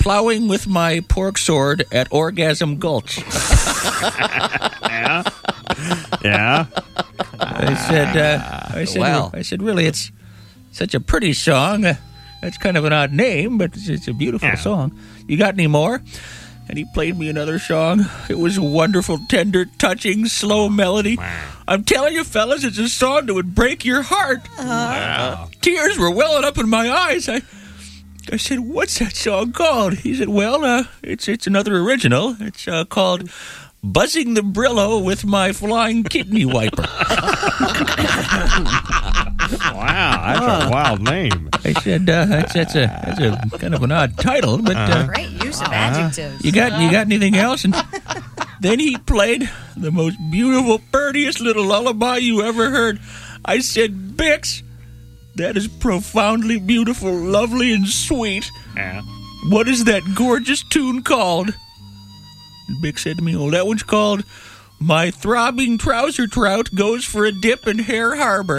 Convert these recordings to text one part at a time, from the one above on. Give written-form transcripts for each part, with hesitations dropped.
plowing with my pork sword at Orgasm Gulch. Yeah. I said, really, it's such a pretty song. That's kind of an odd name, but it's a beautiful song. You got any more? And he played me another song. It was a wonderful, tender, touching, slow melody. I'm telling you, fellas, it's a song that would break your heart. Wow. Tears were welling up in my eyes. I said, what's that song called? He said, well, it's another original. It's called Buzzing the Brillo with My Flying Kidney Wiper. Wow, that's a wild name. I said, that's a kind of an odd title, but Great use of adjectives. you got anything else? And then he played the most beautiful, prettiest little lullaby you ever heard. I said, Bix, that is profoundly beautiful, lovely, and sweet. Yeah. What is that gorgeous tune called? And Bix said to me, oh, that one's called My Throbbing Trouser Trout Goes for a Dip in Hare Harbor.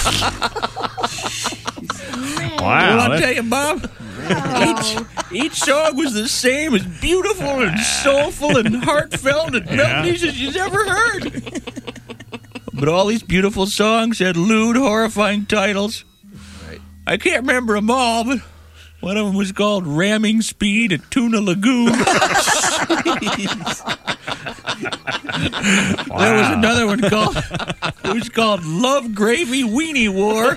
Wow. Well, I'll tell you, Bob, each song was the same, as beautiful and soulful and heartfelt and melodies as you've ever heard. But all these beautiful songs had lewd, horrifying titles. Right. I can't remember them all, but one of them was called Ramming Speed at Tuna Lagoon. There was another one called Love Gravy Weenie War.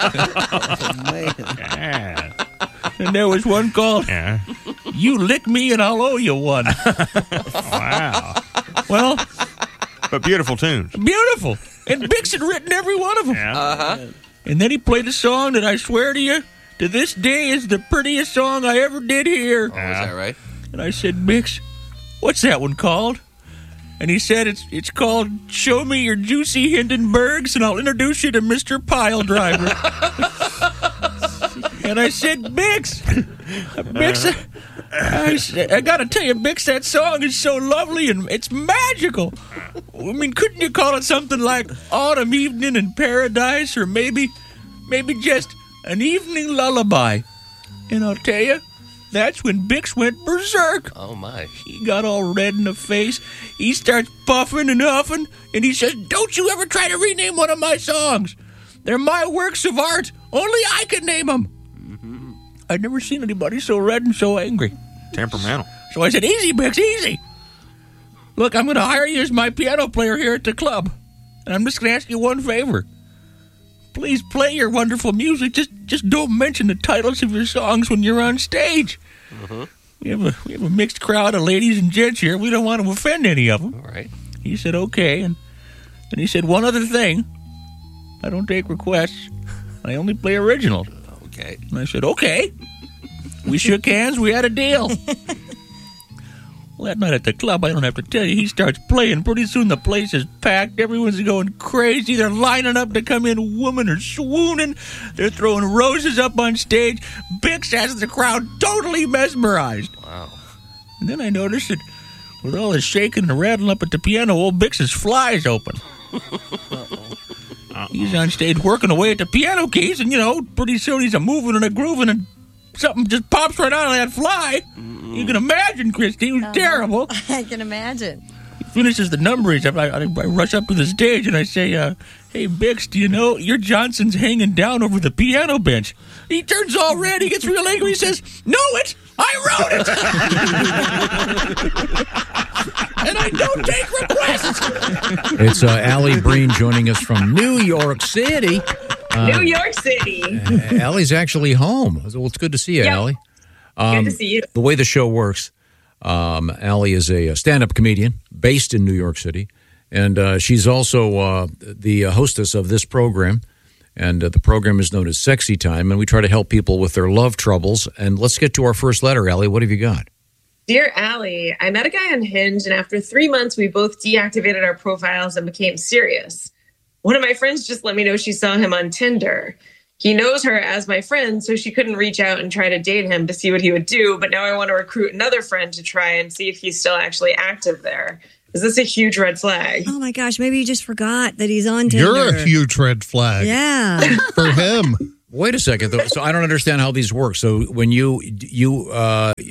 Yeah. And there was one called You Lick Me and I'll Owe You One. Wow. Well, But beautiful tunes. beautiful. And Bix had written every one of them. Yeah. And then he played a song that I swear to you, to this day is the prettiest song I ever did hear. Oh, is that right? And I said, Bix, what's that one called? And he said, it's called Show Me Your Juicy Hindenburgs and I'll introduce you to Mr. Pile Driver. And I said, Bix, I got to tell you, Bix, that song is so lovely and it's magical. I mean, couldn't you call it something like Autumn Evening in Paradise or maybe just An Evening Lullaby? And I'll tell you, that's when Bix went berserk. Oh, my. He got all red in the face. He starts puffing and huffing, and he says, don't you ever try to rename one of my songs. They're my works of art. Only I can name them. Mm-hmm. I'd never seen anybody so red and so angry. Temperamental. So I said, easy, Bix, easy. Look, I'm going to hire you as my piano player here at the club. And I'm just going to ask you one favor. Please play your wonderful music. Just don't mention the titles of your songs when you're on stage. Mm-hmm. We have a mixed crowd of ladies and gents here. We don't want to offend any of them. All right. He said, okay. And then he said, one other thing. I don't take requests. I only play originals. Okay. And I said, okay. We shook hands. We had a deal. Well, that night at the club, I don't have to tell you, he starts playing. Pretty soon the place is packed. Everyone's going crazy. They're lining up to come in. Women are swooning. They're throwing roses up on stage. Bix has the crowd totally mesmerized. Wow. And then I noticed that with all this shaking and rattling up at the piano, old Bix's fly's open. He's on stage working away at the piano keys, and, pretty soon he's a-moving and a-grooving, and something just pops right out of that fly. You can imagine, Christy. It was terrible. I can imagine. He finishes the numbers. I rush up to the stage, and I say, hey, Bix, do you know your Johnson's hanging down over the piano bench? He turns all red. He gets real angry. He says, no, I wrote it. And I don't take requests. It's Allie Breen joining us from New York City. New York City. Allie's actually home. Well, it's good to see you, Yep. Allie. Good to see you. The way the show works, Allie is a stand-up comedian based in New York City, and she's also the hostess of this program, and the program is known as Sexy Time, and we try to help people with their love troubles. And let's get to our first letter, Allie. What have you got? Dear Allie, I met a guy on Hinge, and after 3 months, we both deactivated our profiles and became serious. One of my friends just let me know she saw him on Tinder. He knows her as my friend, so she couldn't reach out and try to date him to see what he would do. But now I want to recruit another friend to try and see if he's still actually active there. Is this a huge red flag? Oh, my gosh. Maybe you just forgot that he's on Tinder. You're a huge red flag. Yeah. For him. Wait a second, though. So I don't understand how these work. So when you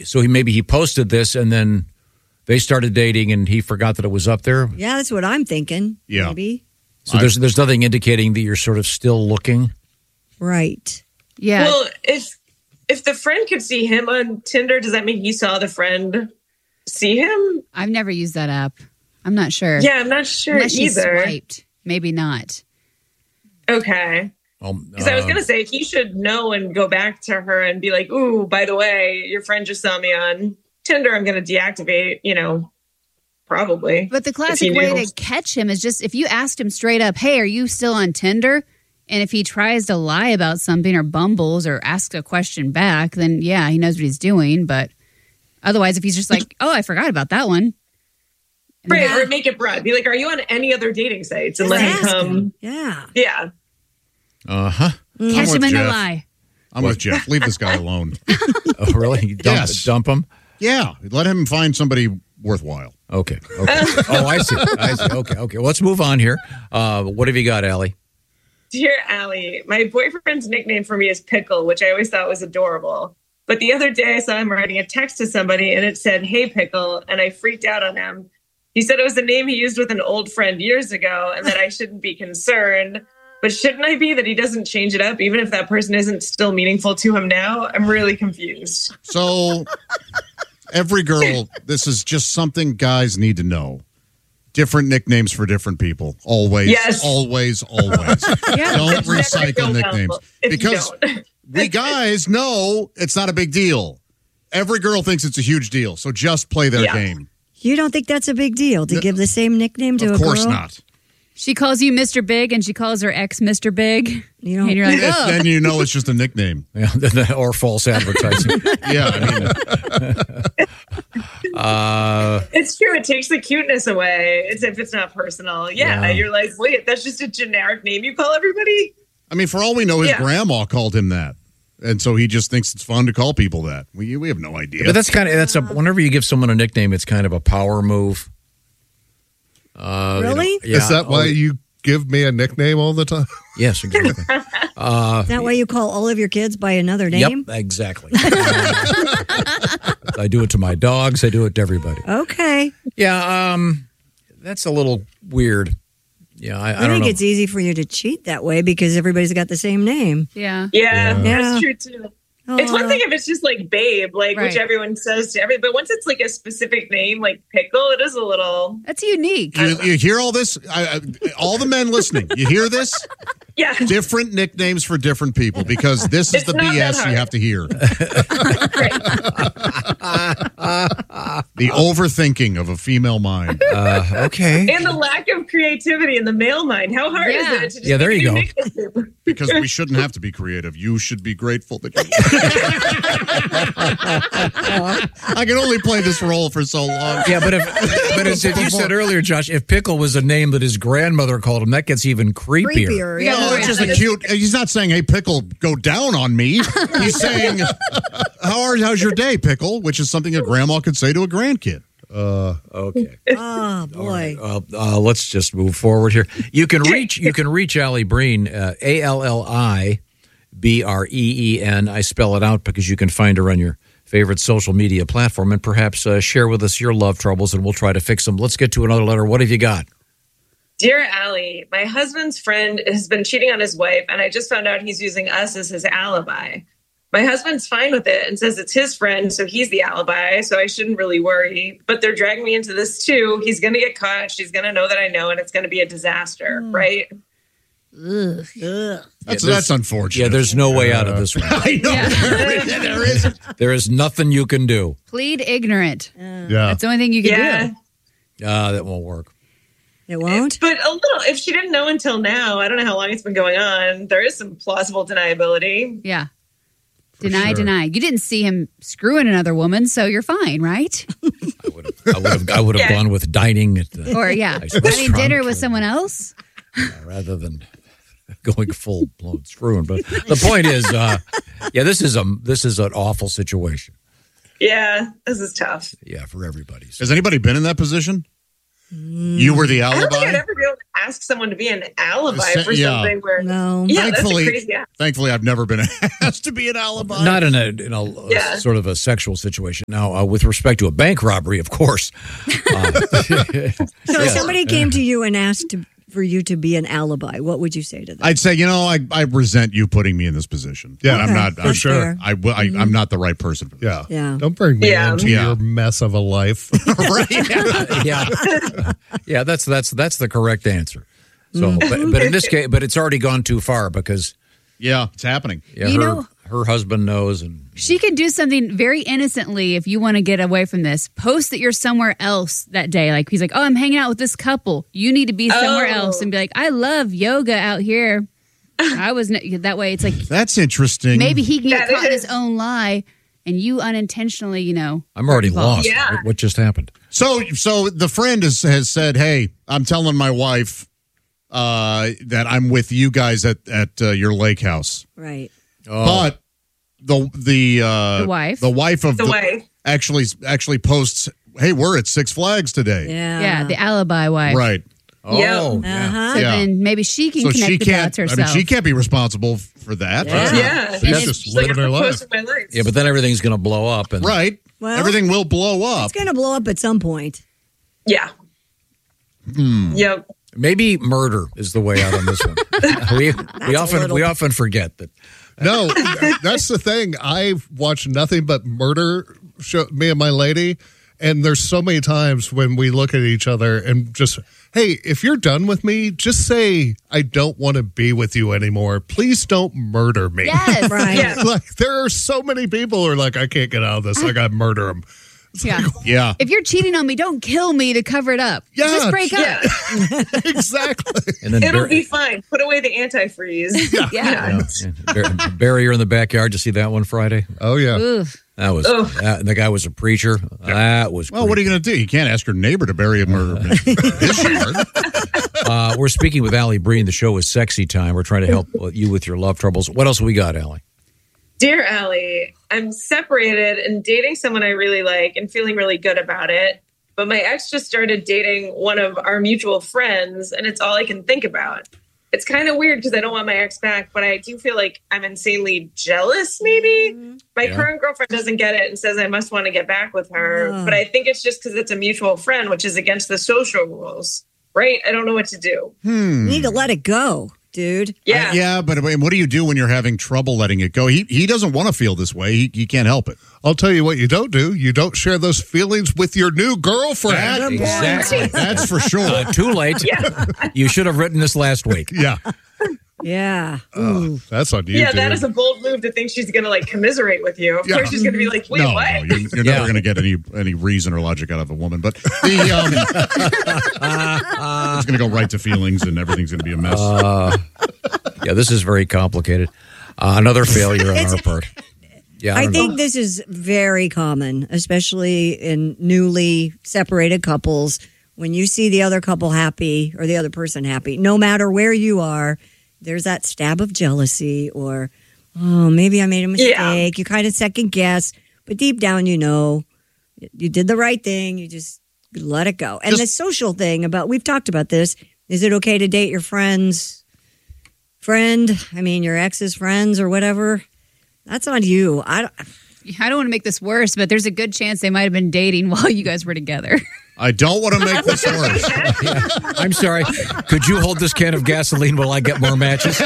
maybe he posted this and then they started dating and he forgot that it was up there. Yeah, that's what I'm thinking. Yeah. Maybe. So there's nothing indicating that you're sort of still looking. Right. Yeah. Well, if the friend could see him on Tinder, does that mean he saw the friend see him? I've never used that app. I'm not sure. Yeah, I'm not sure Unless she either. swiped. Maybe not. Okay. Because I was going to say, he should know and go back to her and be like, ooh, by the way, your friend just saw me on Tinder. I'm going to deactivate, probably. But the classic way to catch him is just if you asked him straight up, hey, are you still on Tinder? And if he tries to lie about something or bumbles or asks a question back, then yeah, he knows what he's doing. But otherwise, if he's just like, oh, I forgot about that one. Right, or make it broad. Be like, are you on any other dating sites? And let him come. Yeah. Yeah. Uh-huh. Catch him with in a Jeff. lie. I'm with Jeff. Leave this guy alone. Oh, really? You dump him? Yeah. Let him find somebody worthwhile. Okay. Oh, I see. Okay. Well, let's move on here. What have you got, Allie? Dear Allie, my boyfriend's nickname for me is Pickle, which I always thought was adorable. But the other day I saw him writing a text to somebody and it said, hey, Pickle, and I freaked out on him. He said it was the name he used with an old friend years ago and that I shouldn't be concerned. But shouldn't I be that he doesn't change it up, even if that person isn't still meaningful to him now? I'm really confused. So every girl, this is just something guys need to know. Different nicknames for different people. Always. Yes. Always. Don't It's never recycle feel nicknames. helpful if you Because don't. we guys know it's not a big deal. Every girl thinks it's a huge deal. So just play their game. You don't think that's a big deal to give the same nickname to a girl? Of course not. She calls you Mr. Big and she calls her ex Mr. Big. And you're like, oh. Then you know it's just a nickname. Yeah, or false advertising. Yeah, I mean, It's true. It takes the cuteness away. It's if it's not personal. Yeah, you're like, wait, that's just a generic name you call everybody? for all we know, his Yeah. grandma called him that. And so he just thinks it's fun to call people that. We have no idea. But whenever you give someone a nickname, it's kind of a power move. Really? Is that why you give me a nickname all the time? Yes, exactly. Is that why you call all of your kids by another name? Yep, exactly. I do it to my dogs. I do it to everybody. Okay. Yeah, that's a little weird. Yeah, I don't think know. it's easy for you to cheat that way because everybody's got the same name. Yeah. Yeah, Yeah. that's true too. It's one thing if it's just like babe, like which everyone says to everybody, but once it's like a specific name, like Pickle, it is a little. That's unique. You hear all this? All the men listening, you hear this? Yeah. Different nicknames for different people because this is It's the not that BS hard. you have to hear. The overthinking of a female mind. Okay. And the lack of creativity in the male mind. How hard is it to just Yeah, there make you a go. new nickname? Because we shouldn't have to be creative. You should be grateful that I can only play this role for so long. Yeah, but as you said earlier, Josh, if Pickle was a name that his grandmother called him, that gets even creepier. Creepier. We got Yeah. Oh, it's just a cute. He's not saying, "Hey, Pickle, go down on me." He's saying, "How's your day, Pickle?" Which is something a grandma could say to a grandkid. Okay. Oh, boy. Let's just move forward here. You can reach Allie Breen, ALLIBREEN. I spell it out because you can find her on your favorite social media platform and perhaps share with us your love troubles and we'll try to fix them. Let's get to another letter. What have you got? Dear Allie, my husband's friend has been cheating on his wife, and I just found out he's using us as his alibi. My husband's fine with it and says it's his friend, so he's the alibi, so I shouldn't really worry. But they're dragging me into this too. He's going to get caught. She's going to know that I know, and it's going to be a disaster, right? Ugh. That's unfortunate. Yeah, there's no way out of this one. I know. There is. There is nothing you can do. Plead ignorant. Yeah. That's the only thing you can Yeah. do. That won't work. It won't? But a little, if she didn't know until now, I don't know how long it's been going on. There is some plausible deniability. Yeah. Deny. You didn't see him screwing another woman, so you're fine, right? I would have gone with dining at the Or having dinner with someone else. rather than going full blown screwing. But the point is, this is an awful situation. Yeah, this is tough. Yeah, for everybody. Has anybody been in that position? You were the I don't think I'd alibi? ever be able to ask someone to be an alibi for Yeah. something where No. yeah, that's a Thankfully, crazy ask. thankfully, I've never been asked to be an alibi. Not in a Yeah. sort of a sexual situation. Now, with respect to a bank robbery, of course. So if somebody came to you and asked for you to be an alibi, what would you say to them? I'd say, I resent you putting me in this position. Yeah, I'm Okay, not. that's fair. I'm not the right person for this. Yeah. Yeah. Don't bring me Yeah. into Yeah. your mess of a life. yeah, that's the correct answer. So, but in this case, but it's already gone too far because Yeah, it's happening. her husband knows, and She could do something very innocently if you want to get away from this. Post that you're somewhere else that day. Like he's like, oh, I'm hanging out with this couple. You need to be somewhere else and be like, I love yoga out here. That way it's like That's interesting. maybe he can get That caught in his is. own lie and you unintentionally, I'm already lost. Yeah. What just happened? So the friend has said, "Hey, I'm telling my wife that I'm with you guys at your lake house." Right. But the wife? the wife of The wife. actually posts, "Hey, we're at Six Flags today." Yeah, the alibi wife. Right. Oh, Yeah. Uh-huh. So Yeah. then maybe she can So connect she the can't. dots herself. she can't be responsible for that. Yeah. Yeah. She's And just She's like, living her I'm life. posting my life. Yeah, but then everything's going to blow up. And Right. Well, Everything will blow up. It's going to blow up at some point. Yeah. Yep. maybe murder is the way out on this one. we often forget that. No, that's the thing. I've watched nothing but murder show, me and my lady. And there's so many times when we look at each other and just, hey, if you're done with me, just say, I don't want to be with you anymore. Please don't murder me. Yes. Right. Yeah. Like, there are so many people who are like, I can't get out of this. I got to murder them. Yeah. Yeah. If you're cheating on me, don't kill me to cover it up. Yeah. Just break up. Yeah. Exactly. And then It'll be fine. Put away the antifreeze. Yeah. bury her in the backyard. To see that one Friday. Oh, yeah. Oof. That was and the guy was a preacher. That was Well, what are you going to do? You can't ask your neighbor to bury him in his yard. We're speaking with Allie Breen. The show is Sexy Time. We're trying to help you with your love troubles. What else we got, Allie? Dear Allie, I'm separated and dating someone I really like and feeling really good about it. But my ex just started dating one of our mutual friends, and it's all I can think about. It's kind of weird because I don't want my ex back, but I do feel like I'm insanely jealous, maybe. My current girlfriend doesn't get it and says I must want to get back with her. But I think it's just because it's a mutual friend, which is against the social rules, right? I don't know what to do. You need to let it go, dude. Yeah. Yeah, but what do you do when you're having trouble letting it go? He doesn't want to feel this way. He can't help it. I'll tell you what you don't do. You don't share those feelings with your new girlfriend. Exactly. That's for sure. Too late. You should have written this last week. Yeah. Yeah. That's on you, Yeah, dude. that is a bold move to think she's going to like commisserate with you. Of course, she's going to be like, wait, No, what? you're never going to get any reason or logic out of a woman. But it's going to go right to feelings, and everything's going to be a mess. Yeah, this is very complicated. Another failure on our part. Yeah, I don't know. think this is very common, especially in newly separated couples. When you see the other couple happy or the other person happy, no matter where you are, there's that stab of jealousy or, oh, maybe I made a mistake. Yeah. You kind of second guess, but deep down, you know, you did the right thing. You just let it go. And the social thing we've talked about this. Is it okay to date your friend's friend? I mean, your ex's friends or whatever. That's on you. I don't want to make this worse, but there's a good chance they might have been dating while you guys were together. I don't want to make this worse. I'm sorry. Could you hold this can of gasoline while I get more matches?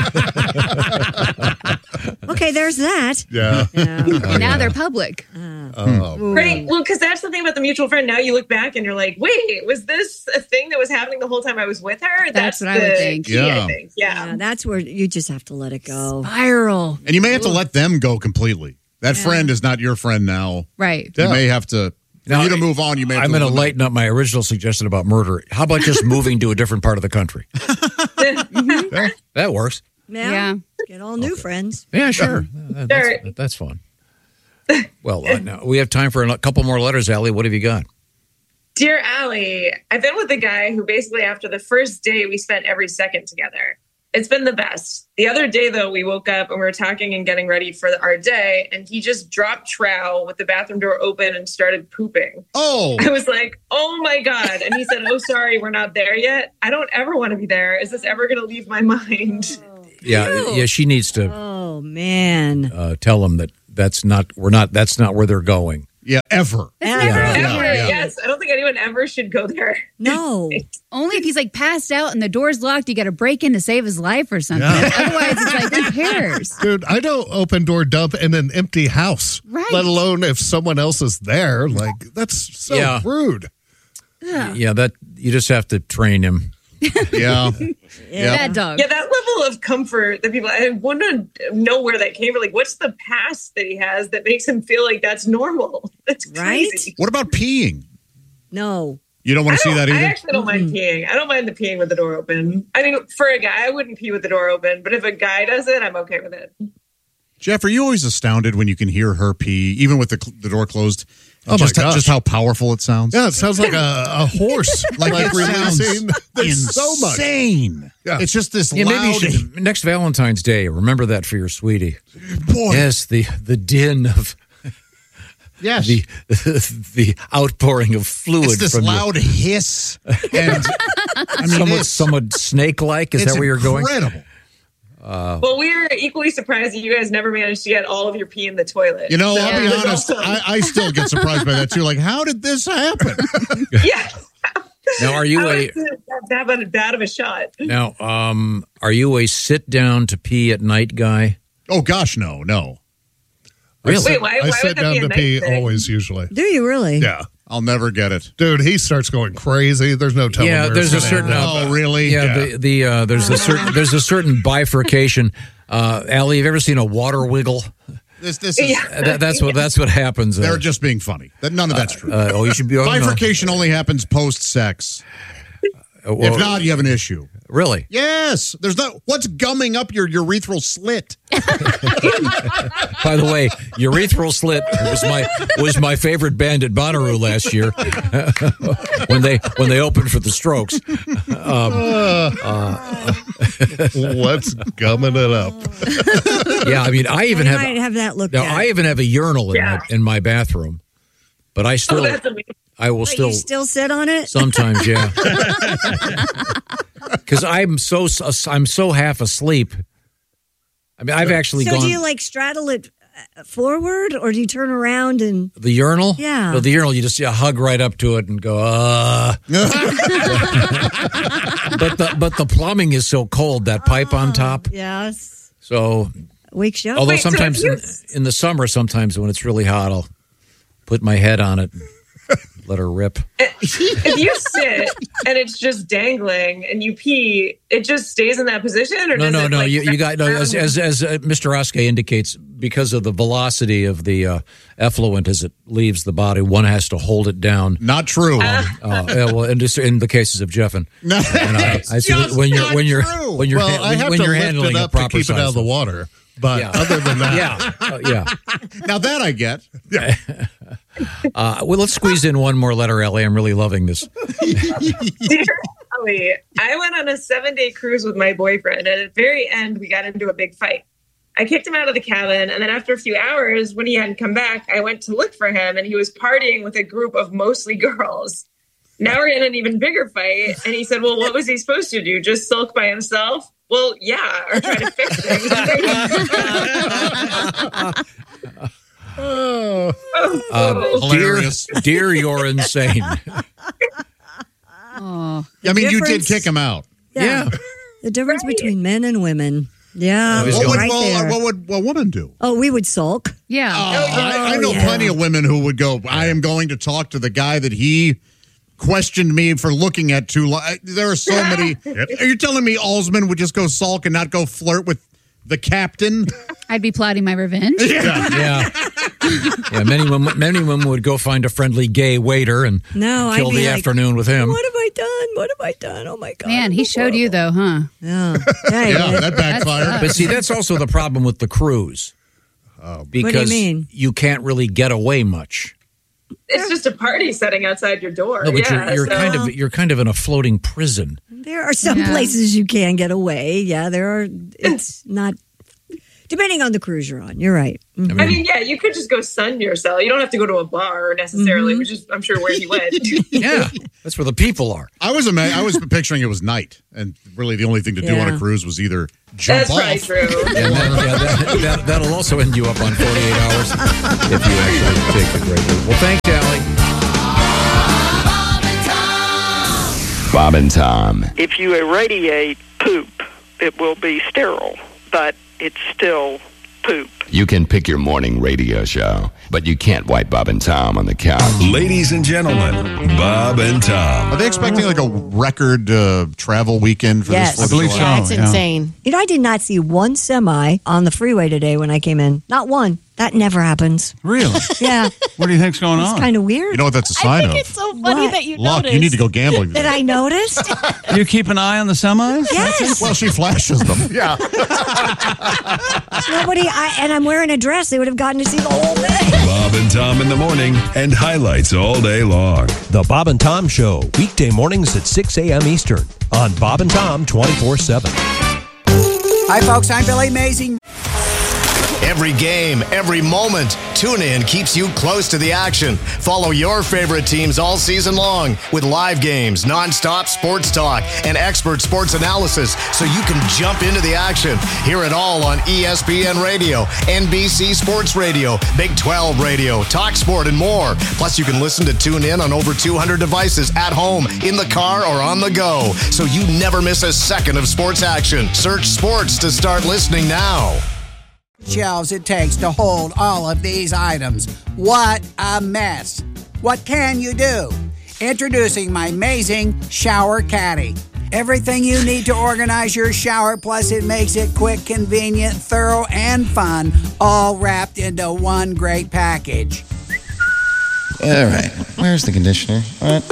Okay, there's that. Yeah. And now they're public. Right. Well, because that's the thing about the mutual friend. Now you look back and you're like, wait, was this a thing that was happening the whole time I was with her? That's what I would think. Key, Yeah. I think. Yeah. That's where you just have to let it go. Spiral. And you may have to let them go completely. That friend is not your friend now. Right. You may have to, for you to move on, you may have I'm to. going to lighten up my original suggestion about murder. How about just moving to a different part of the country? That works. Yeah. Get all new friends. Yeah, sure. That's fun. Well, now we have time for a couple more letters, Allie. What have you got? Dear Allie, I've been with a guy who basically after the first day we spent every second together. It's been the best. The other day, though, we woke up and we were talking and getting ready for our day, and he just dropped trow with the bathroom door open and started pooping. Oh. I was like, oh my God. And he said, oh, sorry, we're not there yet. I don't ever want to be there. Is this ever going to leave my mind? Yeah, she needs to Oh, man. tell them that's not where they're going. Yeah, ever. Ever. yeah. Yes. I don't think anyone ever should go there. No. Only if he's like passed out and the door's locked, you got to break in to save his life or something. Otherwise, it's like, who cares? Dude, I don't open door dump in an empty house, Right. let alone if someone else is there. Like, that's so Yeah. rude. Yeah, that you just have to train him. Yeah. Bad dog. Yeah, that level of comfort that people, I want to know where that came from. Like, what's the past that he has that makes him feel like that's normal? That's crazy. What about peeing? No. You don't want to see that I either? actually don't mind peeing. I don't mind the peeing with the door open. I mean, for a guy, I wouldn't pee with the door open, but if a guy does it, I'm okay with it. Jeff, are you always astounded when you can hear her pee, even with the door closed? Oh, just, my gosh. Just how powerful it sounds? Yeah, it sounds like a horse. Like it releasing. There's so much. insane. Yeah. It's just this Yeah, maybe you loud... should, next Valentine's Day, remember that for your sweetie. Boy. Yes, the din of Yes. the outpouring of fluid It's this from loud hiss. And I mean, somewhat snake-like. Is that where you're going? Incredible. Well, we're equally surprised that you guys never managed to get all of your pee in the toilet. You know, So I'll be that's honest. awesome. I still get surprised by that too. Like, how did this happen? Yeah. Now, are you How a is it that bad of a shot? now? Are you a sit down to pee at night guy? Oh gosh, no. Really? Wait, why I would sit that down be a to nice pee thing? always, usually. Do you really? Yeah. I'll never get it. Dude, he starts going crazy. There's no telling. Yeah, where there's it's a gonna certain. end. Oh, really? Yeah, there's a certain bifurcation. Allie, have you ever seen a water wiggle? This is. Yeah. That's what happens. They're just being funny. None of that's true. You should be. Oh, no. Bifurcation only happens post-sex. Well, If not, you have an issue. really. Yes, there's not. What's gumming up your urethral slit? By the way, urethral slit was my favorite band at Bonnaroo last year when they opened for the Strokes. What's gumming it up? Yeah, I mean, I even I have might have that looked now. at. I even have a urinal in my bathroom, but I Oh, still that's amazing. I will But still you still sit on it? sometimes, yeah, because I'm so half asleep. I mean, I've actually So gone do you like straddle it forward or do you turn around and the urinal. Yeah. No, the urinal. You just hug right up to it and go. But the plumbing is so cold. That pipe on top. yes. So Wakes you up. although Wait, so sometimes if in the summer, sometimes when it's really hot, I'll put my head on it, and let her rip. If you sit and it's just dangling and you pee, it just stays in that position? Or does No. it, like, You got no. As Mr. Oskey indicates, because of the velocity of the effluent as it leaves the body, one has to hold it down. Not true. Well, in the cases of Jeffin, No, I see just when you're not when you're true. when you're Well, I have when to you're lift handling it a up to proper keep it out of the size. water. But Yeah. other than that, Yeah. Now that I get. Well, let's squeeze in one more letter, Ellie. I'm really loving this. Dear Ellie, I went on a 7-day cruise with my boyfriend, and at the very end, we got into a big fight. I kicked him out of the cabin, and then after a few hours, when he hadn't come back, I went to look for him, and he was partying with a group of mostly girls. Now we're in an even bigger fight, and he said, well, what was he supposed to do? Just sulk by himself? Well, yeah, or try to fix things. Hilarious. Dear, you're insane. Oh, I mean, you did difference- kick him out. Yeah. The difference between men and women. Yeah. He's What would, right there. what would a woman do? Oh, we would sulk. yeah. I know yeah. plenty of women who would go, I am going to talk to the guy that he questioned me for looking at too long. There are so many. Are you telling me Alsman would just go sulk and not go flirt with the captain? I'd be plotting my revenge. Yeah. Many women would go find a friendly gay waiter and No, I'd kill be the like, afternoon with him. What have I done? What have I done? Oh my God. Man, he showed you though, huh? Yeah. Yeah, he Yeah, did. that backfired. But see, that's also the problem with the cruise. Because mean? you can't really get away much. It's just a party setting outside your door. No, but yeah, you're kind of in a floating prison. There are some places you can get away. Yeah, there are. It's not. Depending on the cruise you're on. You're right. Mm-hmm. I mean, yeah, you could just go sun yourself. You don't have to go to a bar necessarily, which is, I'm sure, where he went. Yeah, that's where the people are. I was picturing it was night, and really the only thing to do on a cruise was either jump off. That's probably true. And that'll also end you up on 48 hours if you actually take the great route. Well, thanks, Allie. Bob and Tom. If you irradiate poop, it will be sterile, but it's still poop. You can pick your morning radio show, but you can't wipe Bob and Tom on the couch. Ladies and gentlemen, Bob and Tom. Are they expecting like a record travel weekend for this 4th of July? Yeah, it's insane. You know, I did not see one semi on the freeway today when I came in. Not one. That never happens. Really? Yeah. What do you think's going on? It's kind of weird. You know what that's a sign of? It's so funny that you Luck, noticed. you need to go gambling. That I noticed? You keep an eye on the semis? Yes. Well, she flashes them. Yeah. And I'm wearing a dress. They would have gotten to see the whole thing. Bob and Tom in the morning and highlights all day long. The Bob and Tom Show, weekday mornings at 6 a.m. Eastern on Bob and Tom 24/7. Hi, folks. I'm Billy Mazing. Every game, every moment, TuneIn keeps you close to the action. Follow your favorite teams all season long with live games, nonstop sports talk, and expert sports analysis so you can jump into the action. Hear it all on ESPN Radio, NBC Sports Radio, Big 12 Radio, TalkSport, and more. Plus, you can listen to TuneIn on over 200 devices at home, in the car, or on the go, so you never miss a second of sports action. Search sports to start listening now. Shelves it takes to hold all of these items. What a mess. What can you do? Introducing my amazing Shower Caddy. Everything you need to organize your shower, plus it makes it quick, convenient, thorough, and fun, all wrapped into one great package. All right, where's the conditioner? What?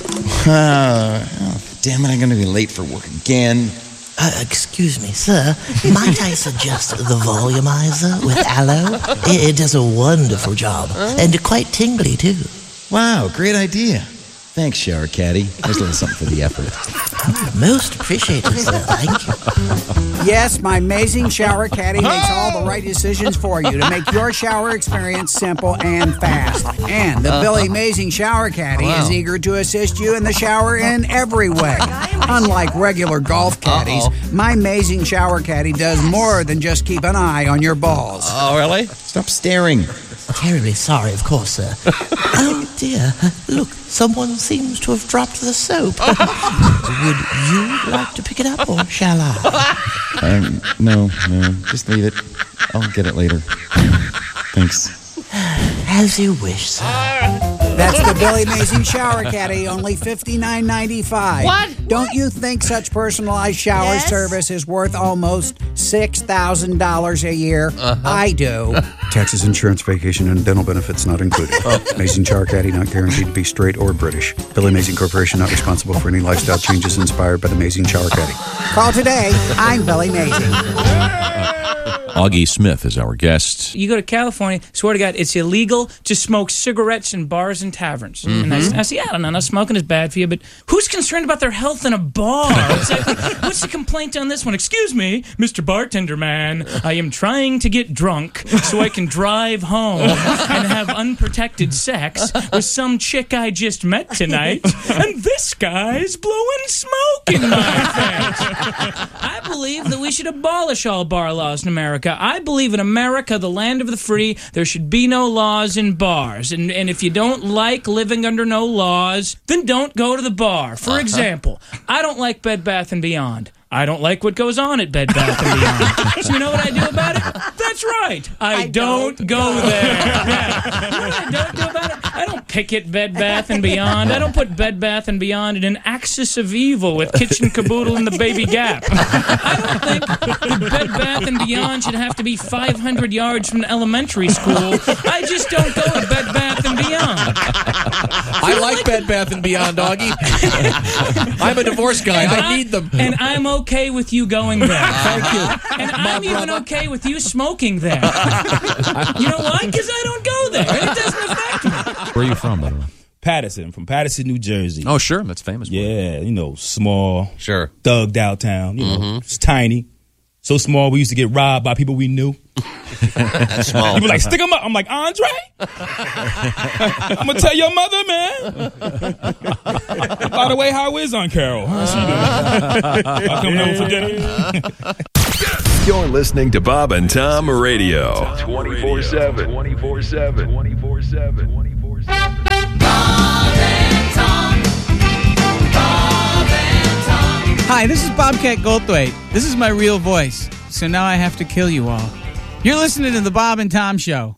Damn it, I'm going to be late for work again. Excuse me, sir. Might I suggest the volumizer with aloe? It does a wonderful job, and quite tingly, too. Wow, great idea. Thanks, Shower Caddy. There's a little something for the effort. Most appreciated, sir. Thank you. Yes, my amazing Shower Caddy makes all the right decisions for you to make your shower experience simple and fast. And the Billy Amazing Shower Caddy is eager to assist you in the shower in every way. Unlike regular golf caddies, my amazing Shower Caddy does more than just keep an eye on your balls. Oh, really? Stop staring. Terribly sorry, of course, sir. Oh, dear. Look, someone seems to have dropped the soap. Would you like to pick it up, or shall I? No, just leave it. I'll get it later. Thanks. As you wish, sir. That's the Billy Amazing Shower Caddy, only $59.95. What? Don't you think such personalized shower service is worth almost $6,000 a year? I do. Taxes, insurance, vacation, and dental benefits not included. Amazing Shower Caddy not guaranteed to be straight or British. Billy Amazing Corporation not responsible for any lifestyle changes inspired by the Amazing Shower Caddy. Call today. I'm Billy Amazing. Augie Smith is our guest. You go to California, swear to God, it's illegal to smoke cigarettes in bars and taverns. And I say, yeah, I don't know, smoking is bad for you, but who's concerned about their health in a bar? Exactly. What's the complaint on this one? Excuse me, Mr. Bartender Man, I am trying to get drunk so I can drive home and have unprotected sex with some chick I just met tonight, and this guy's blowing smoke in my face. I believe that we should abolish all bar laws in America. I believe in America, the land of the free, there should be no laws in bars. And if you don't like living under no laws, then don't go to the bar. For example, I don't like Bed Bath & Beyond. I don't like what goes on at Bed Bath & Beyond. So you know what I do about it? That's right. I don't go there. Yeah. You know what I don't do about it? I don't picket Bed Bath & Beyond. I don't put Bed Bath & Beyond in an axis of evil with Kitchen Caboodle and the Baby Gap. I don't think that Bed Bath & Beyond should have to be 500 yards from elementary school. I just don't go to Bed Bath & Beyond. I like Bed Bath & Beyond, Augie. I'm a divorce guy. I need them. And I'm okay with you going there. Thank you. And I'm even okay with you smoking there. You know why? Because I don't go there. It doesn't affect me. Where are you from, by the way? Patterson, from Patterson, New Jersey. Oh, sure. That's famous. Yeah, small. Sure. Thugged out town. It's tiny. So small, we used to get robbed by people we knew. That's small. People like, stick them up. I'm like, Andre? I'm going to tell your mother, man. By the way, how is Aunt Carol? How's she doing? I'll come home for dinner. You're listening to Bob and Tom Radio. 24/7. 24/7. 24/7. 24/7. Hi, this is Bobcat Goldthwait. This is my real voice, so now I have to kill you all. You're listening to the Bob and Tom Show.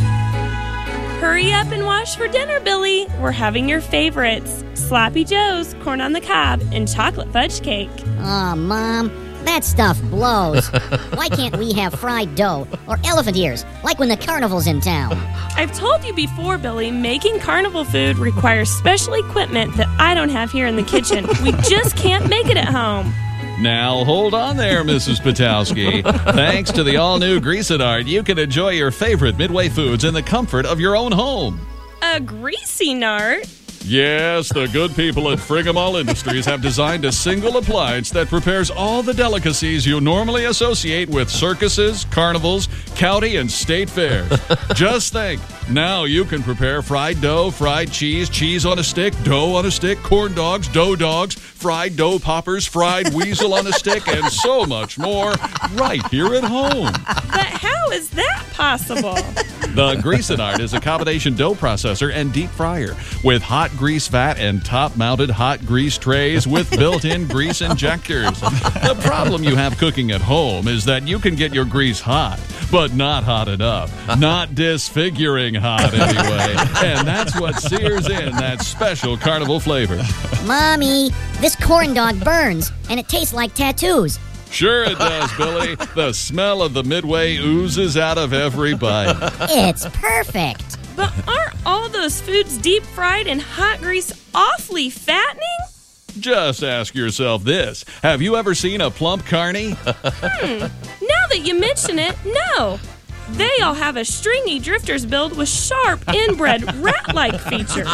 Hurry up and wash for dinner, Billy. We're having your favorites. Sloppy Joe's, corn on the cob, and chocolate fudge cake. Oh, Mom, that stuff blows. Why can't we have fried dough or elephant ears, like when the carnival's in town? I've told you before, Billy, making carnival food requires special equipment that I don't have here in the kitchen. We just can't make it at home. Now, hold on there, Mrs. Patowski. Thanks to the all-new Greasinart, you can enjoy your favorite Midway foods in the comfort of your own home. A greasy nart? Yes, the good people at Frigamall Industries have designed a single appliance that prepares all the delicacies you normally associate with circuses, carnivals, county, and state fairs. Just think, now you can prepare fried dough, fried cheese, cheese on a stick, dough on a stick, corn dogs, dough dogs, fried dough poppers, fried weasel on a stick, and so much more right here at home. But how is that possible? The Greasinart is a combination dough processor and deep fryer with hot grease vat and top-mounted hot grease trays with built-in grease injectors. The problem you have cooking at home is that you can get your grease hot, but not hot enough. Not disfiguring hot, anyway. And that's what sears in that special carnival flavor. Mommy, this corn dog burns, and it tastes like tattoos. Sure it does, Billy. The smell of the Midway oozes out of every bite. It's perfect. But aren't all those foods deep fried in hot grease awfully fattening? Just ask yourself this. Have you ever seen a plump carny? Now that you mention it, no. They all have a stringy drifter's build with sharp, inbred, rat-like features.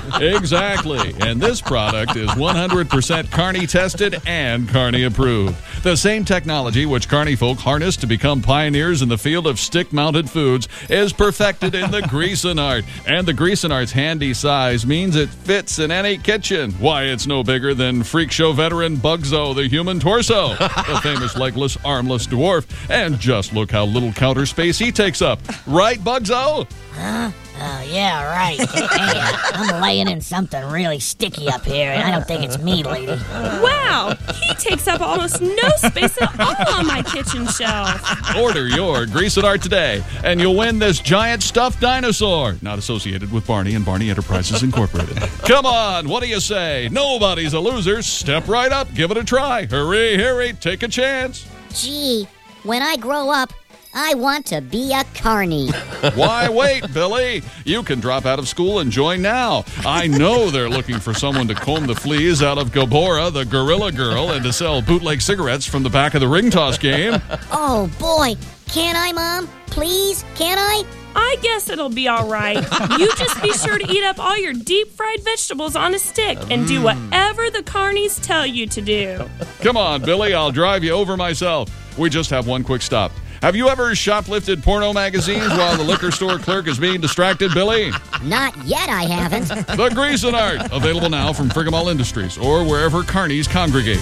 Exactly. And this product is 100% Carney tested and Carney approved. The same technology which Carney folk harnessed to become pioneers in the field of stick-mounted foods is perfected in the Greasinart. And the Greasinart's handy size means it fits in any kitchen. Why, it's no bigger than freak show veteran Bugzo the human torso, the famous legless, armless dwarf. And just look how little counter space he takes up. Right, Bugzo? Huh? Oh, yeah, right. Hey, I'm laying in something really sticky up here, and I don't think it's me, lady. Wow, he takes up almost no space at all on my kitchen shelf. Order your Greasinart today, and you'll win this giant stuffed dinosaur. Not associated with Barney and Barney Enterprises Incorporated. Come on, what do you say? Nobody's a loser. Step right up, give it a try. Hurry, take a chance. Gee, when I grow up, I want to be a carny. Why wait, Billy? You can drop out of school and join now. I know they're looking for someone to comb the fleas out of Gabora, the Gorilla Girl, and to sell bootleg cigarettes from the back of the ring toss game. Oh, boy. Can I, Mom? Please? Can I? I guess it'll be all right. You just be sure to eat up all your deep-fried vegetables on a stick and do whatever the carnies tell you to do. Come on, Billy. I'll drive you over myself. We just have one quick stop. Have you ever shoplifted porno magazines while the liquor store clerk is being distracted, Billy? Not yet, I haven't. The Greasinart, available now from Frigamall Industries or wherever carnies congregate.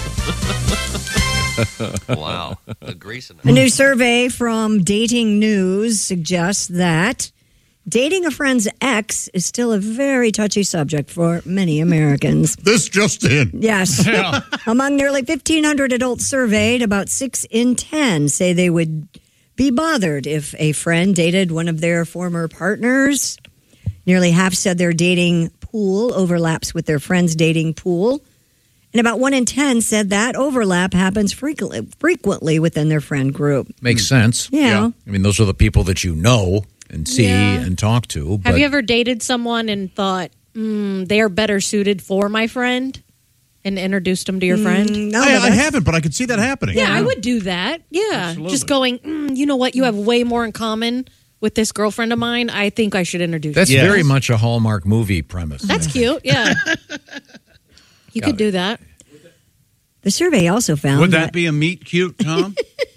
Wow, the Greasinart. A new survey from Dating News suggests that dating a friend's ex is still a very touchy subject for many Americans. This just in. Yes. Yeah. Among nearly 1,500 adults surveyed, about 6 in 10 say they would be bothered if a friend dated one of their former partners. Nearly half said their dating pool overlaps with their friend's dating pool. And about 1 in 10 said that overlap happens frequently within their friend group. Makes sense. Yeah. I mean, those are the people that you know and see and talk to. But Have you ever dated someone and thought, they're better suited for my friend? And introduced them to your friend? No, I haven't, but I could see that happening. Yeah, I would do that. Yeah. Absolutely. Just going, you know what? You have way more in common with this girlfriend of mine, I think I should introduce That's you. very much a Hallmark movie premise. That's cute. Yeah. You could do that. The survey also found Would that be a meet cute, Tom?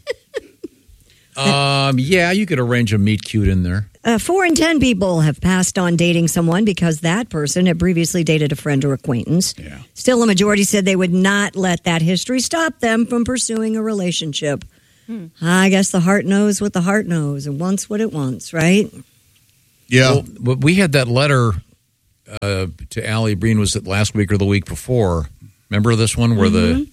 Yeah, you could arrange a meet cute in there. 4 in 10 people have passed on dating someone because that person had previously dated a friend or acquaintance. Yeah. Still, a majority said they would not let that history stop them from pursuing a relationship. I guess the heart knows what the heart knows and wants what it wants, right? Yeah. Well, we had that letter to Allie Breen, was it last week or the week before? Remember this one where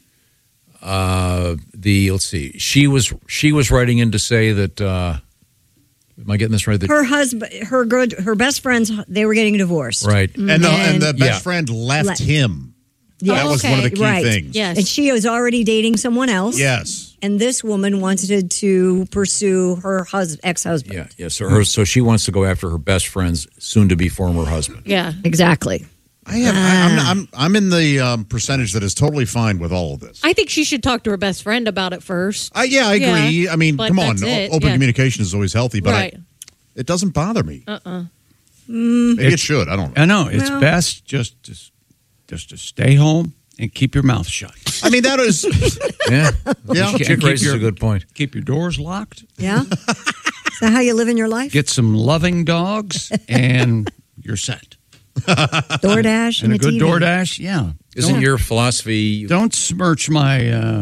let's see, she was writing in to say that am I getting this right? That, Her husband, her best friends, they were getting a divorce. right. And the best friend left him. Yeah. That was one of the key right. things. Yes. And she was already dating someone else. Yes. And this woman wanted to pursue her ex-husband. Yeah. So she wants to go after her best friend's soon-to-be former husband. Yeah. Exactly. I'm in the percentage that is totally fine with all of this. I think she should talk to her best friend about it first. I agree. Yeah, I mean, but come on. that's it. Open Yeah. communication is always healthy, but Right. it doesn't bother me. Mm. Maybe it should. I don't know. I know. It's Well- best just to stay home and keep your mouth shut. I mean, that is. Yeah. Yeah. Chick raises a good point. Keep your doors locked. Yeah? Is that how you live in your life? Get some loving dogs, and you're set. DoorDash And a good TV. DoorDash, yeah. Isn't your philosophy Don't smirch my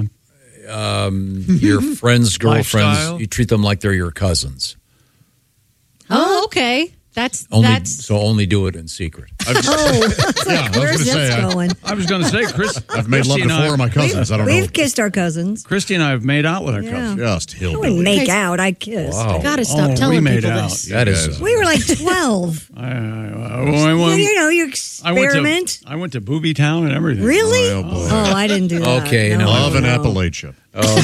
your friends' girlfriends? Lifestyle? You treat them like they're your cousins. Oh, okay. That's Only do it in secret. Oh, where's this going? I was going to say, Chris. I've made love to 4 of my cousins. I don't know. We've kissed our cousins. Christy and I have made out with our Yeah. cousins. Just I hillbilly. wouldn't make out. I kissed. Wow. I gotta stop we telling made people out. this. That is. We were like 12. I you experiment. I went to Booby Town and everything. Really? Oh, boy. Oh, I didn't do that. Okay, No, no. Love in no. Appalachia.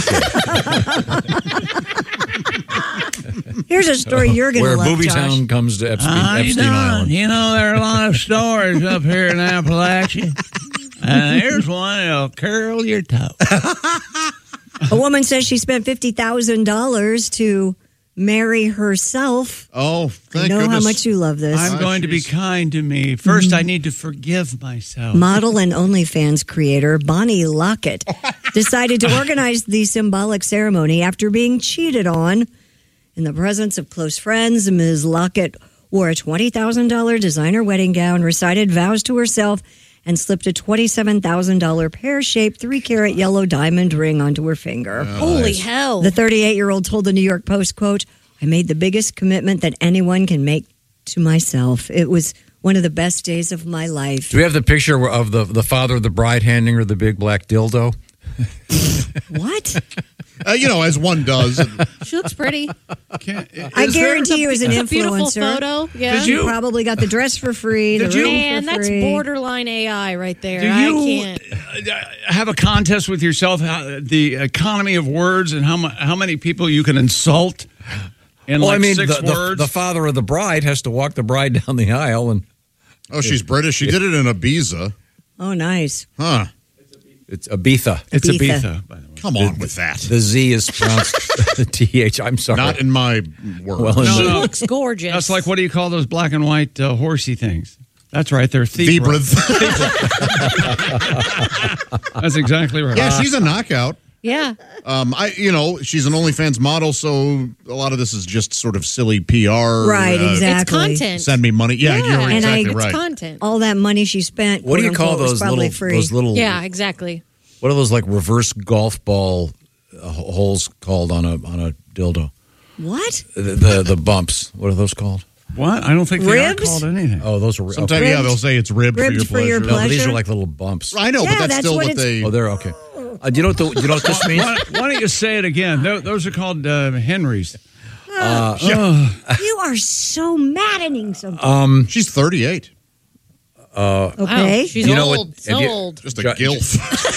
Here's a story you're going to Where love, Booby Josh. Town comes to Epstein Island. You know, there are a lot of stories up here in Appalachia. And here's one that'll curl your toe. A woman says she spent $50,000 to marry herself. Oh, I thank know goodness. how much you love this. I'm going to be kind to me. First, I need to forgive myself. Model and OnlyFans creator Bonnie Lockett decided to organize the symbolic ceremony after being cheated on. In the presence of close friends, Ms. Lockett wore a $20,000 designer wedding gown, recited vows to herself, and slipped a $27,000 pear-shaped 3-carat yellow diamond ring onto her finger. Holy hell. The 38-year-old told the New York Post, quote, "I made the biggest commitment that anyone can make to myself. It was one of the best days of my life." Do we have the picture of the father of the bride handing her the big black dildo? What? As one does. She looks pretty. I guarantee you, as an It's a beautiful influencer, photo. Yeah. Did you probably got the dress for free. The ring Man, for that's free. borderline AI right there. Do I you can't. have a contest with yourself, the economy of words and how many people you can insult in Well, I mean, 6 words? the father of the bride has to walk the bride down the aisle, and Oh, she's British. She did it in Ibiza. Oh, nice. Huh. it's Ibiza. It's Ibiza. Ibiza, by the way. Come on with that. The Z is pronounced the TH. I'm sorry. Not in my world. Well, She no. looks gorgeous. That's like, what do you call those black and white horsey things? That's right, they're Zebras. That's exactly right. Yeah, she's a knockout. Yeah. She's an OnlyFans model, so a lot of this is just sort of silly PR. Right, exactly. It's content. Send me money. Yeah, you're and exactly it's right. It's content. All that money she spent. What do you quote call unquote, was those probably little? free. Those little. Yeah, exactly. What are those like reverse golf ball holes called on a dildo? What? The bumps. What are those called? What? I don't think they Ribs? are called anything. Oh, those are Sometimes, okay. they'll say it's ribbed Ribs for your pleasure. No, but these are like little bumps. I know, Yeah, but that's that's still what what it's- they. Oh, they're okay. Do you know what this means? Why don't you say it again? Those are called Henrys. You are so maddening sometimes. She's 38. Okay. Wow, she's You know what- old. have you- old. Just a gilf.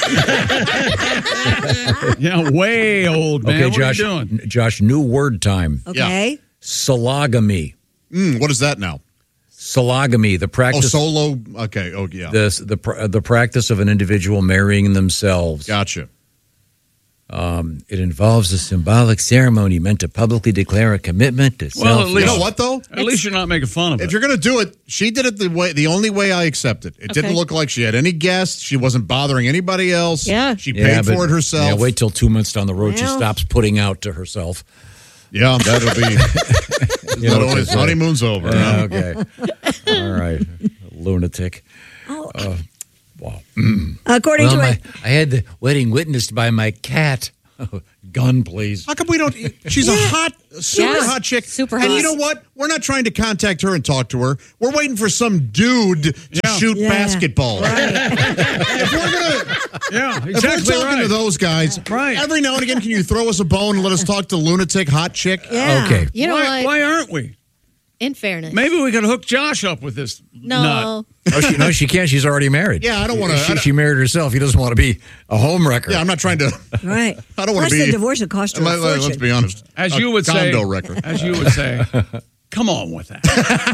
Yeah, way old, man. Okay, What Josh. are you doing? Josh, new word time. Okay. Sologamy. What is that now? Sologamy, the Oh, practice. solo. Okay. Oh, yeah. The practice of an individual marrying themselves. Gotcha. It involves a symbolic ceremony meant to publicly declare a commitment to Well, at least, You know what, though? At least you're not making fun of it. If you're going to do it, she did it the only way I accept it. It didn't look like she had any guests. She wasn't bothering anybody else. Yeah. She paid for it herself. Yeah, wait till 2 months down the road she Well. stops putting out to herself. Yeah, that'll be. His honeymoon's over. huh? Okay. All right. Lunatic. Oh. Wow. According Well, to I had the wedding witnessed by my cat. Gun, please. How come we don't? She's a super hot chick. Super And hot. you know what? We're not trying to contact her and talk to her. We're waiting for some dude to shoot basketball. If we're gonna, if we're talking to those guys, every now and again, can you throw us a bone and let us talk to lunatic hot chick? Yeah. Okay. You know what? Why aren't we? In fairness. Maybe we could hook Josh up with this nut. No, she can't. She's already married. Yeah, I don't want to. She married herself. He doesn't want to be a homewrecker. Yeah, I'm not trying to. Right. I don't want Plus to be. the divorce would cost her a fortune. Let's be honest. As A you would say, condo wrecker. as you would say, come on with that.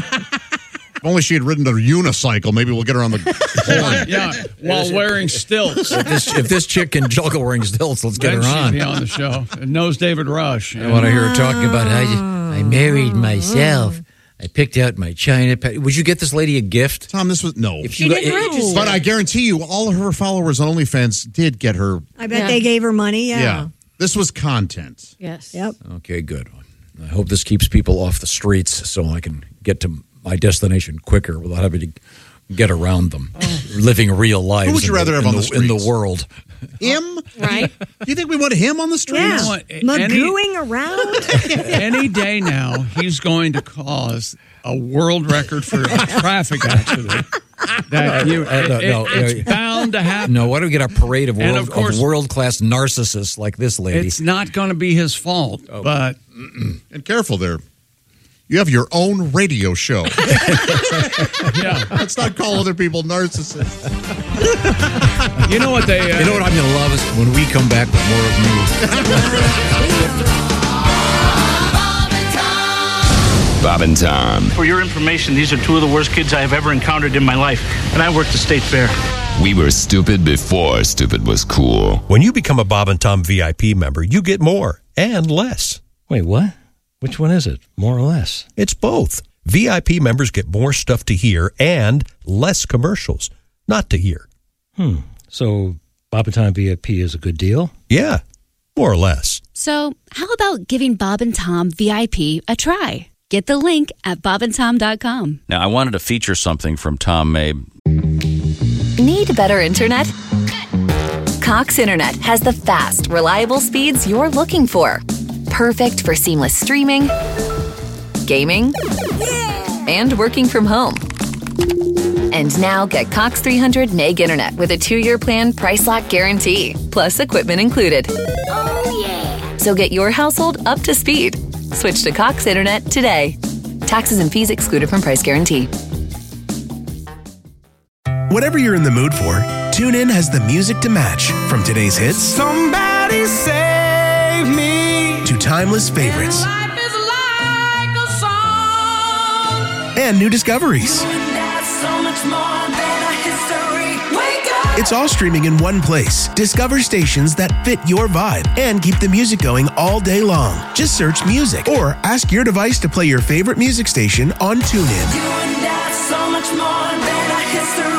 If only she had ridden a unicycle, maybe we'll get her on the horn. Yeah, while wearing stilts. If this chick can juggle wearing stilts, let's get Then her she'd on. be on the show. And knows David Rush. I want to hear her talking about how I married myself. I picked out my china. Would you get this lady a gift? Tom, this was no. If She didn't register. But I guarantee you, all of her followers on OnlyFans did get her. I bet they gave her money. Yeah. This was content. Yes. Yep. Okay, good. I hope this keeps people off the streets so I can get to my destination quicker without having to get around them, living real lives. Who would you rather have on the in the streets? world? Him? Right. Do you think we want him on the streets? Yeah. know what? Magooing around. Any day now, he's going to cause a world record for a traffic accident. That it's bound to happen. No, why don't we get a parade of And of course- world-class narcissists like this lady? It's not going to be his fault, but And careful there. You have your own radio show. yeah. Let's not call other people narcissists. You know what they? You know what I'm going to love is when we come back with more of me. Bob and Tom. For your information, these are two of the worst kids I have ever encountered in my life, and I worked the state fair. We were stupid before stupid was cool. When you become a Bob and Tom VIP member, you get more and less. Wait, what? Which one is it? More or less? It's both. VIP members get more stuff to hear and less commercials not to hear. So Bob and Tom VIP is a good deal? Yeah, more or less. So how about giving Bob and Tom VIP a try? Get the link at bobandtom.com. Now, I wanted to feature something from Tom Mabe. Need better internet? Cox Internet has the fast, reliable speeds you're looking for. Perfect for seamless streaming, gaming, and working from home. And now get Cox 300 meg internet with a 2-year plan price lock guarantee, plus equipment included. Oh, yeah. So get your household up to speed. Switch to Cox Internet today. Taxes and fees excluded from price guarantee. Whatever you're in the mood for, TuneIn has the music to match. From today's hits, Somebody save me. to timeless favorites. Life is like a song. And new discoveries. That's so much more than a history. Wake up. It's all streaming in one place. Discover stations that fit your vibe and keep the music going all day long. Just search music or ask your device to play your favorite music station on TuneIn. You and that's so much more than a history.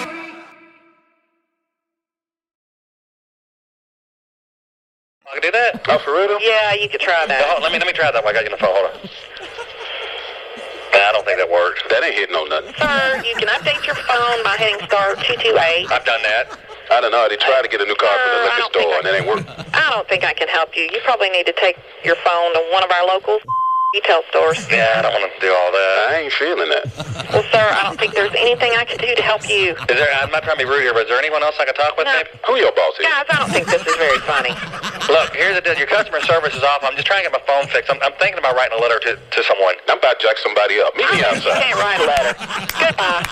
I can do that. Oh, for real? Yeah, you could try that. Let me try that while I got you on the phone. Hold on. I don't think that works. That ain't hitting on nothing. Sir, you can update your phone by hitting star 228. I've done that. I don't know. They tried to get a new car from the liquor store, and it ain't working. I don't think I can help you. You probably need to take your phone to one of our local retail stores. Yeah, I don't want to do all that. I ain't feeling that. Well, sir, I don't think there's anything I can do to help you. Is there? I'm not trying to be rude here, but is there anyone else I can talk with? No. Maybe? Who your boss is? Guys, I don't think this is very funny. Look, here's the deal. Your customer service is off. I'm just trying to get my phone fixed. I'm thinking about writing a letter to someone. I'm about to jack somebody up. Meet me outside. You can't write a letter. Goodbye.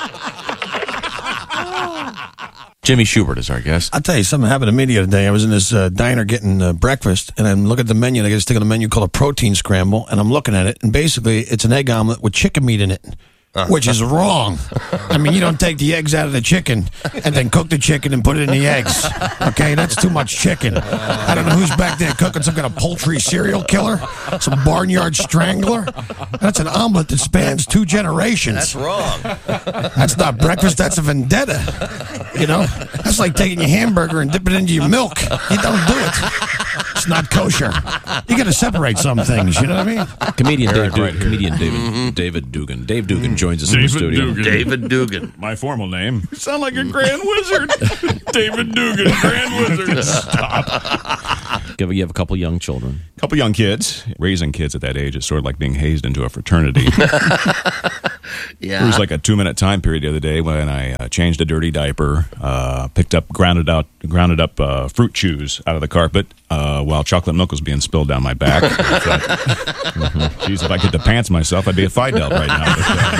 Jimmy Schubert is our guest. I'll tell you, something happened to me the other day. I was in this diner getting breakfast, and I'm looking at the menu, and I get a stick on the menu called a protein scramble, and I'm looking at it, and basically it's an egg omelet with chicken meat in it. which is wrong. I mean, you don't take the eggs out of the chicken and then cook the chicken and put it in the eggs. Okay, that's too much chicken. I don't know who's back there cooking some kind of poultry serial killer, some barnyard strangler. That's an omelet that spans 2 generations. That's wrong. That's not breakfast, that's a vendetta. You know, that's like taking your hamburger and dipping it into your milk. You don't do it. It's not kosher. You got to separate some things, you know what I mean? Comedian Dave Dugan. right Comedian David Dugan. Dave Dugan joins us in the studio. David Dugan. My formal name. You sound like a Grand Wizard. David Dugan, Grand Wizard. Stop. You have a couple young children. A couple young kids. Raising kids at that age is sort of like being hazed into a fraternity. Yeah. There was like a 2-minute time period the other day when I changed a dirty diaper, picked up grounded up fruit chews out of the carpet while chocolate milk was being spilled down my back. Geez, if I could pants myself, I'd be a Fidel right now.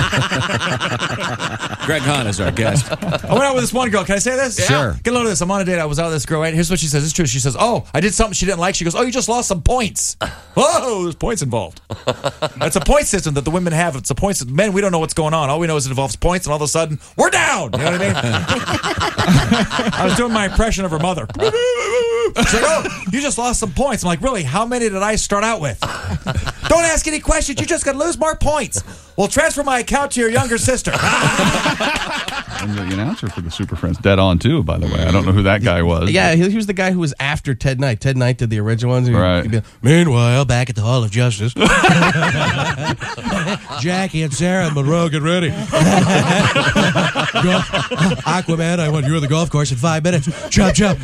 Greg Hahn is our guest. I went out with this one girl. Can I say this? Sure. Get a load of this. I'm on a date. I was out with this girl, right? Here's what she says. It's true. She says, oh, I did something she didn't like. She goes, oh, you just lost some points. Whoa, there's points involved. It's a point system that the women have. It's a point system. Men, we don't know what's going on. All we know is it involves points, and all of a sudden, we're down. You know what I mean? I was doing my impression of her mother. She's like, oh, you just lost some points. I'm like, really? How many did I start out with? Don't ask any questions. You're just going to lose more points. Well, transfer my account to your younger sister. And the announcer for the Super Friends, dead on too, by the way. I don't know who that guy was. Yeah, he was the guy who was after Ted Knight. Ted Knight did the original ones. Right. He'd be like, meanwhile, back at the Hall of Justice, Jackie and Sarah Monroe, get ready. Aquaman, I want you on the golf course in 5 minutes. Chop, chop.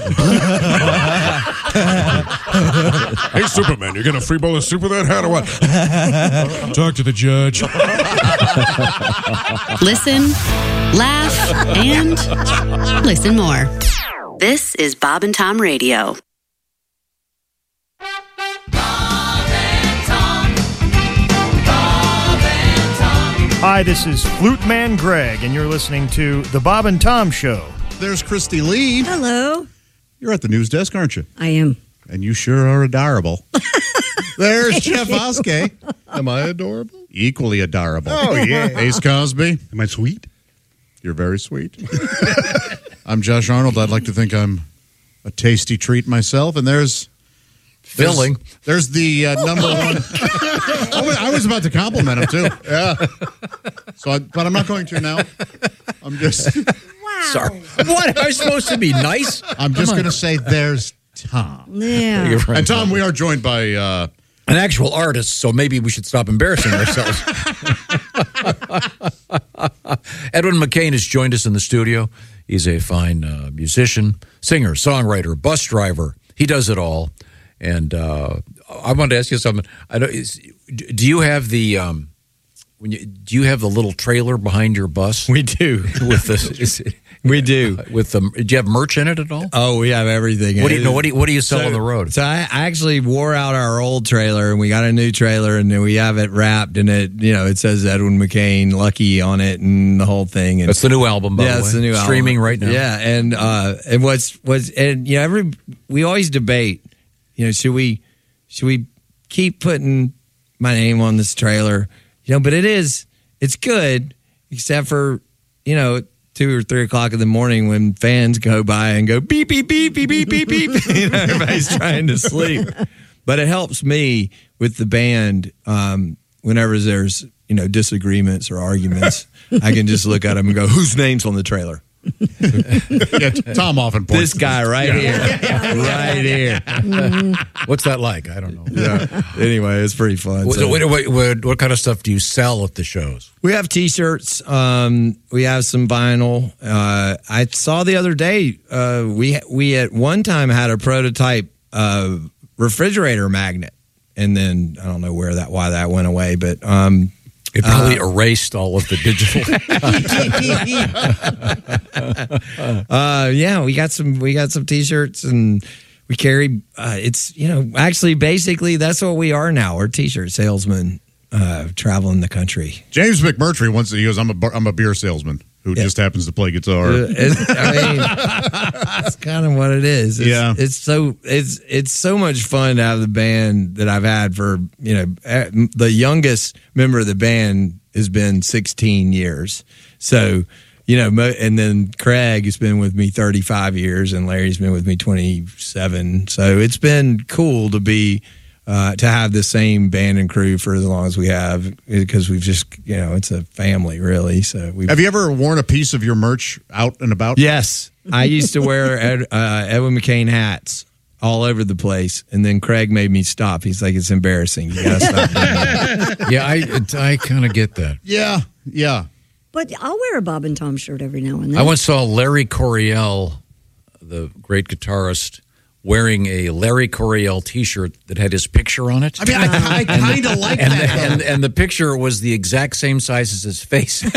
Hey, Superman, you're going to free bowl of soup with that hat or what? Talk to the judge. Listen, laugh, and listen more. This is Bob and Tom Radio. Hi, this is Flute Man Greg, and you're listening to The Bob and Tom Show. There's Christy Lee. Hello. You're at the news desk, aren't you? I am. And you sure are adorable. There's Jeff Oskey. Am I adorable? Equally adorable. Oh, yeah. Ace Cosby. Am I sweet? You're very sweet. I'm Josh Arnold. I'd like to think I'm a tasty treat myself. And there's filling. There's the number one. I was about to compliment him too. Yeah. But I'm not going to now. I'm just. Wow. Sorry. What? Am I supposed to be nice? I'm just going to say there's Tom. Yeah. And Tom, we are joined by an actual artist, so maybe we should stop embarrassing ourselves. Edwin McCain has joined us in the studio. He's a fine musician, singer, songwriter, bus driver. He does it all. And I wanted to ask you something. Do you have the do you have the little trailer behind your bus? We do. We do. Do you have merch in it at all? Oh, we have everything. What do you sell on the road? So I actually wore out our old trailer, and we got a new trailer, and then we have it wrapped, and it says Edwin McCain, Lucky on it, and the whole thing. And that's the new album, by the way. It's the new album. Streaming right now. Yeah, and we always debate. Should we keep putting my name on this trailer? But it's good, except for 2 or 3 o'clock in the morning when fans go by and go beep beep beep beep beep beep beep. Everybody's trying to sleep, but it helps me with the band whenever there's disagreements or arguments. I can just look at them and go, "Whose name's on the trailer?" Yeah, Tom often points. This guy right here, right here. What's that like? I don't know. Yeah. Anyway, it's pretty fun. What kind of stuff do you sell at the shows? We have T-shirts. We have some vinyl. I saw the other day. We at one time had a prototype refrigerator magnet, and then I don't know why that went away, but. It probably erased all of the digital. Yeah, we got some T-shirts, and we carry. Actually, basically, that's what we are now. We're T-shirt salesmen traveling the country. James McMurtry once he goes, "I'm a beer salesman who just happens to play guitar." That's kind of what it is. It's so much fun to have the band that I've had for the youngest member of the band has been 16 years. So, and then Craig has been with me 35 years, and Larry's been with me 27. So it's been cool to be to have the same band and crew for as long as we have, because we've just, it's a family, really. So have you ever worn a piece of your merch out and about? Yes, I used to wear Edwin McCain hats all over the place, and then Craig made me stop. He's like, it's embarrassing. You gotta stop doing that. Yeah, I kind of get that. Yeah. But I'll wear a Bob and Tom shirt every now and then. I once saw Larry Coryell, the great guitarist, wearing a Larry Coryell T-shirt that had his picture on it. I mean, I kind of like that. And the picture was the exact same size as his face, and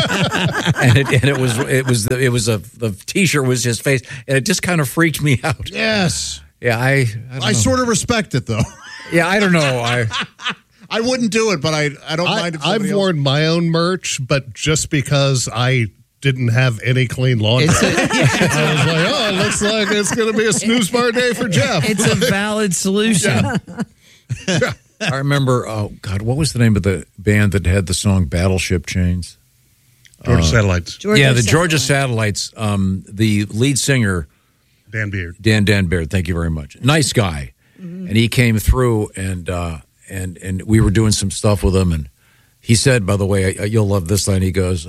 the T-shirt was his face, and it just kind of freaked me out. Yes. Yeah, I sort of respect it, though. Yeah, I don't know. I wouldn't do it, but I don't mind if I've worn my own merch, but just because I didn't have any clean laundry. I was like, looks like it's going to be a snooze bar day for Jeff. It's a valid solution. Yeah. I remember, what was the name of the band that had the song Battleship Chains? Georgia Satellites. The Georgia Satellites. The lead singer, Dan Beard. Dan Beard, thank you very much. Nice guy. Mm-hmm. And he came through, and we were doing some stuff with him, and he said, by the way, you'll love this line. He goes,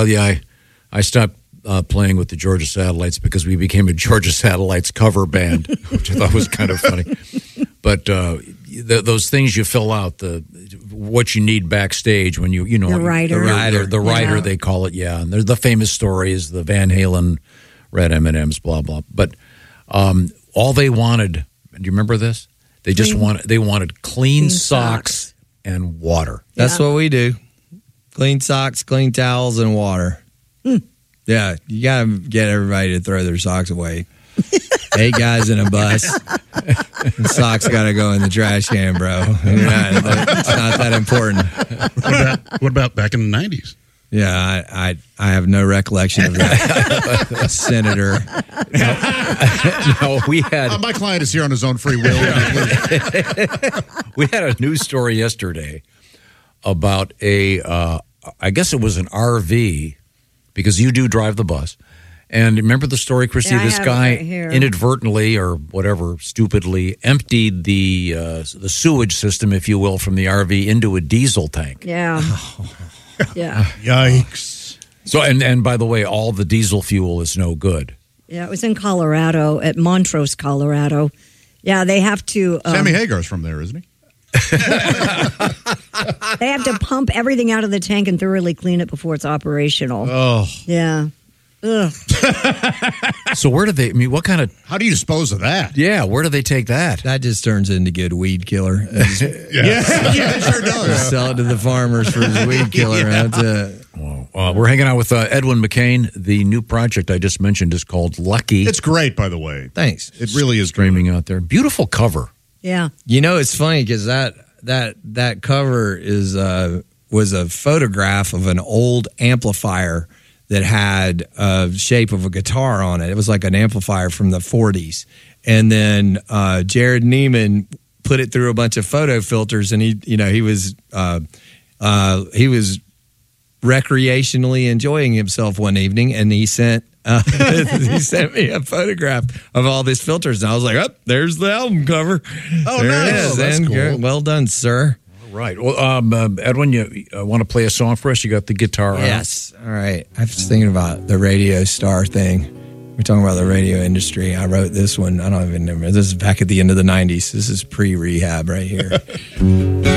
I stopped playing with the Georgia Satellites because we became a Georgia Satellites cover band, which I thought was kind of funny. But those things you fill out, what you need backstage when the writer, they call it, yeah. And there's the famous stories, the Van Halen red M&Ms, blah blah. But all they wanted, do you remember this? They wanted clean socks and water. That's what we do. Clean socks, clean towels, and water. Yeah, you got to get everybody to throw their socks away. 8 guys in a bus. And socks got to go in the trash can, bro. It's not that important. What about back in the 90s? Yeah, I have no recollection of that. Senator. No, we had... my client is here on his own free will. We had a news story yesterday about I guess it was an RV, because you do drive the bus. And remember the story, Christy? Yeah, this guy inadvertently or whatever, stupidly emptied the sewage system, if you will, from the RV into a diesel tank. Yeah. Yeah. Yikes. So, and by the way, all the diesel fuel is no good. Yeah, it was in Colorado, at Montrose, Colorado. Yeah, they have to... Sammy Hagar's from there, isn't he? They have to pump everything out of the tank and thoroughly clean it before it's operational. Oh. Yeah. Ugh. So where do they, what kind of... How do you dispose of that? Yeah, where do they take that? That just turns into good weed killer. Yeah, it sure does. Sell it to the farmers for his weed killer. Yeah. That's it. Well, we're hanging out with Edwin McCain. The new project I just mentioned is called Lucky. It's great, by the way. Thanks. It really is streaming out there. Beautiful cover. Yeah. It's funny because that cover was a photograph of an old amplifier that had a shape of a guitar on it. It was like an amplifier from the 40s. And then Jared Neiman put it through a bunch of photo filters, and he was recreationally enjoying himself one evening, and he sent me a photograph of all these filters, and I was like, "Oh, there's the album cover. Oh, there nice. it is. That's cool. Well done, sir." Right. Well, Edwin, you want to play a song for us? You got the guitar. Yes. All right. I was thinking about the radio star thing. We're talking about the radio industry. I wrote this one. I don't even remember. This is back at the end of the 90s. This is pre-rehab right here.